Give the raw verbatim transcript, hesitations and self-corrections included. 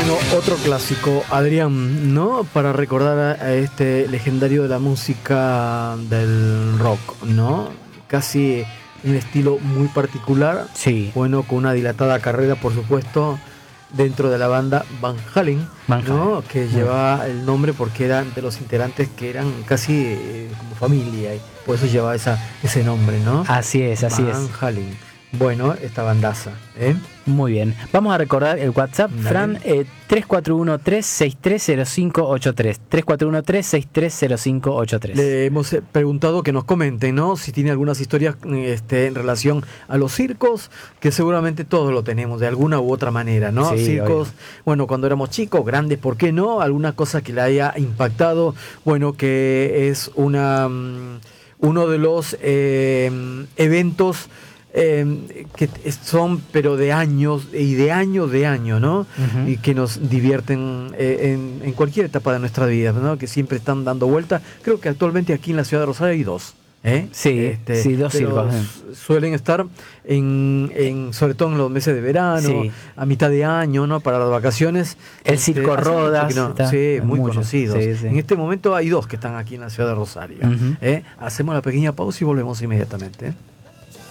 Bueno, otro clásico, Adrián, ¿no? Para recordar a este legendario de la música del rock, ¿no? Casi un estilo muy particular. Sí. Bueno, con una dilatada carrera, por supuesto, dentro de la banda Van Halen, Van ¿no? Halen. Que llevaba el nombre porque eran de los integrantes que eran casi eh, como familia, y por eso llevaba esa, ese nombre, ¿no? Así es, así Van es. Halen. Bueno, esta bandaza, ¿eh? Muy bien. Vamos a recordar el WhatsApp, Dale. Fran, eh, tres cuatro uno, tres seis tres cero cinco ocho tres. tres cuatro uno, tres seis tres cero cinco ocho tres. Le hemos preguntado que nos comenten, ¿no? Si tiene algunas historias este, en relación a los circos, que seguramente todos lo tenemos de alguna u otra manera, ¿no? Sí, Circos, obvio. bueno, cuando éramos chicos, grandes, ¿por qué no? Alguna cosa que le haya impactado, bueno, que es una um, uno de los eh, eventos Eh, que son pero de años y de año de año, ¿no? Uh-huh. Y que nos divierten eh, en, en cualquier etapa de nuestra vida, ¿no? Que siempre están dando vuelta. Creo que actualmente aquí en la ciudad de Rosario hay dos, ¿eh? Sí, este, sí, dos circos. Eh. Suelen estar en, en sobre todo en los meses de verano, sí. a mitad de año, ¿no? Para las vacaciones. El este, Circo Rodas. No, está, sí, muy mucho, conocidos. Sí, sí. En este momento hay dos que están aquí en la ciudad de Rosario. Uh-huh. ¿eh? Hacemos la pequeña pausa y volvemos inmediatamente.